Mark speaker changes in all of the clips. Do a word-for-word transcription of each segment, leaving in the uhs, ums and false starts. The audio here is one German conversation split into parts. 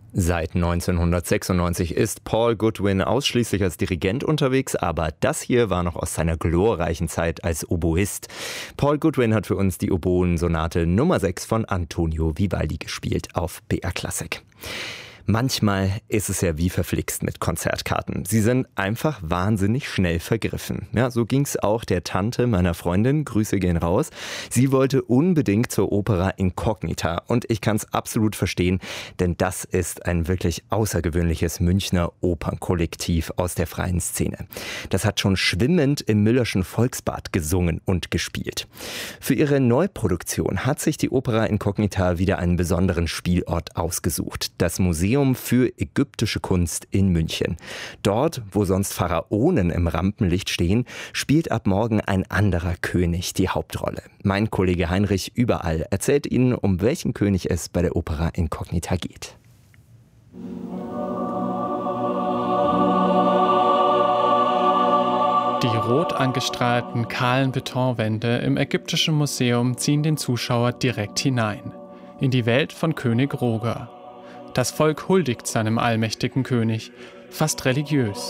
Speaker 1: Seit neunzehnhundertsechsundneunzig ist Paul Goodwin ausschließlich als Dirigent unterwegs, aber das hier war noch aus seiner glorreichen Zeit als Oboist. Paul Goodwin hat für uns die Oboen-Sonate Nummer sechs von Antonio Vivaldi gespielt auf B R Classic. Manchmal ist es ja wie verflixt mit Konzertkarten. Sie sind einfach wahnsinnig schnell vergriffen. Ja, so ging's auch der Tante meiner Freundin. Grüße gehen raus. Sie wollte unbedingt zur Opera Incognita. Und ich kann es absolut verstehen, denn das ist ein wirklich außergewöhnliches Münchner Opernkollektiv aus der freien Szene. Das hat schon schwimmend im Müllerschen Volksbad gesungen und gespielt. Für ihre Neuproduktion hat sich die Opera Incognita wieder einen besonderen Spielort ausgesucht. Das Museum für ägyptische Kunst in München. Dort, wo sonst Pharaonen im Rampenlicht stehen, spielt ab morgen ein anderer König die Hauptrolle. Mein Kollege Heinrich Überall erzählt Ihnen, um welchen König es bei der Opera Incognita geht.
Speaker 2: Die rot angestrahlten, kahlen Betonwände im Ägyptischen Museum ziehen den Zuschauer direkt hinein. In die Welt von König Roger. Das Volk huldigt seinem allmächtigen König, fast religiös.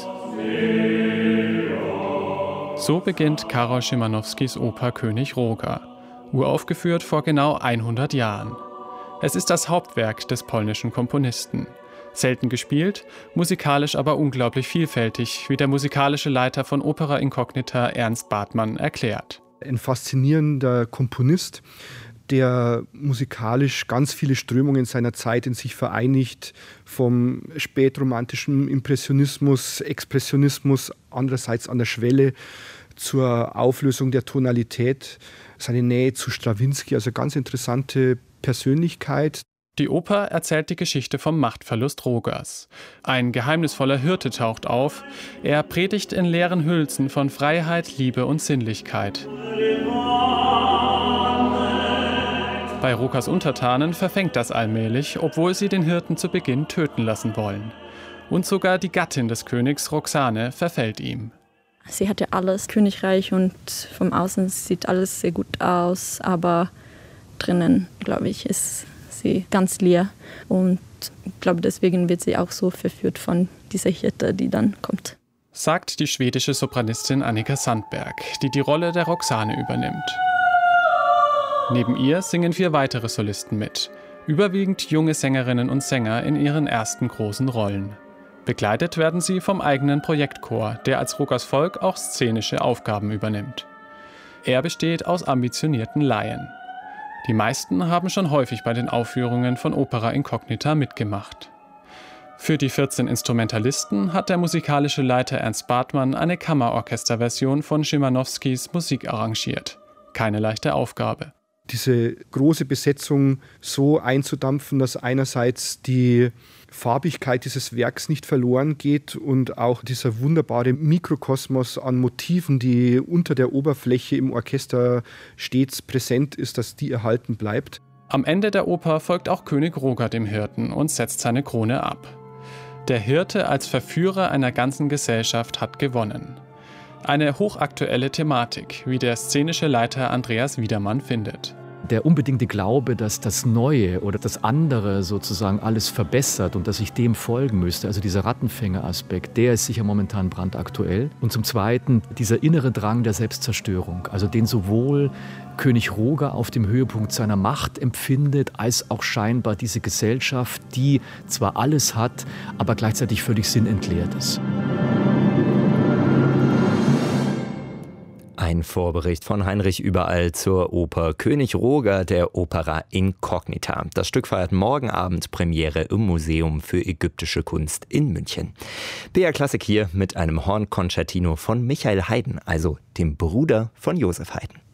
Speaker 2: So beginnt Karol Szymanowskis Oper König Roger, uraufgeführt vor genau hundert Jahren. Es ist das Hauptwerk des polnischen Komponisten. Selten gespielt, musikalisch aber unglaublich vielfältig, wie der musikalische Leiter von Opera Incognita Ernst Bartmann erklärt.
Speaker 3: Ein faszinierender Komponist, der musikalisch ganz viele Strömungen seiner Zeit in sich vereinigt, vom spätromantischen Impressionismus, Expressionismus, andererseits an der Schwelle zur Auflösung der Tonalität, seine Nähe zu Strawinski, also ganz interessante Persönlichkeit.
Speaker 2: Die Oper erzählt die Geschichte vom Machtverlust Rogers. Ein geheimnisvoller Hirte taucht auf. Er predigt in leeren Hülsen von Freiheit, Liebe und Sinnlichkeit. Bei Rogers Untertanen verfängt das allmählich, obwohl sie den Hirten zu Beginn töten lassen wollen. Und sogar die Gattin des Königs, Roxane, verfällt ihm.
Speaker 4: Sie hat ja alles, Königreich, und vom Außen sieht alles sehr gut aus, aber drinnen, glaube ich, ist sie ganz leer. Und ich glaube, deswegen wird sie auch so verführt von dieser Hirte, die dann kommt.
Speaker 2: Sagt die schwedische Sopranistin Annika Sandberg, die die Rolle der Roxane übernimmt. Neben ihr singen vier weitere Solisten mit, überwiegend junge Sängerinnen und Sänger in ihren ersten großen Rollen. Begleitet werden sie vom eigenen Projektchor, der als Rogers Volk auch szenische Aufgaben übernimmt. Er besteht aus ambitionierten Laien. Die meisten haben schon häufig bei den Aufführungen von Opera Incognita mitgemacht. Für die vierzehn Instrumentalisten hat der musikalische Leiter Ernst Bartmann eine Kammerorchesterversion von Szymanowskis Musik arrangiert. Keine leichte Aufgabe.
Speaker 3: Diese große Besetzung so einzudampfen, dass einerseits die Farbigkeit dieses Werks nicht verloren geht und auch dieser wunderbare Mikrokosmos an Motiven, die unter der Oberfläche im Orchester stets präsent ist, dass die erhalten bleibt.
Speaker 2: Am Ende der Oper folgt auch König Roger dem Hirten und setzt seine Krone ab. Der Hirte als Verführer einer ganzen Gesellschaft hat gewonnen. Eine hochaktuelle Thematik, wie der szenische Leiter Andreas Wiedermann findet.
Speaker 5: Der unbedingte Glaube, dass das Neue oder das andere sozusagen alles verbessert und dass ich dem folgen müsste, also dieser Rattenfänger-Aspekt, der ist sicher momentan brandaktuell. Und zum Zweiten dieser innere Drang der Selbstzerstörung, also den sowohl König Roger auf dem Höhepunkt seiner Macht empfindet, als auch scheinbar diese Gesellschaft, die zwar alles hat, aber gleichzeitig völlig sinnentleert ist.
Speaker 1: Ein Vorbericht von Heinrich Überall zur Oper König Roger der Opera Incognita. Das Stück feiert morgen Abend Premiere im Museum für ägyptische Kunst in München. B R Classic hier mit einem Hornkonzertino von Michael Haydn, also dem Bruder von Joseph Haydn.